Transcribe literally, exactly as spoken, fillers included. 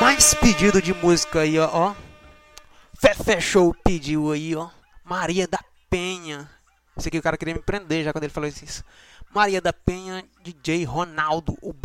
Mais pedido de música aí, ó, ó. Fefé Show pediu aí, ó. Maria da Penha. Esse aqui o cara queria me prender já quando ele falou isso. Maria da Penha, D J Ronaldo, o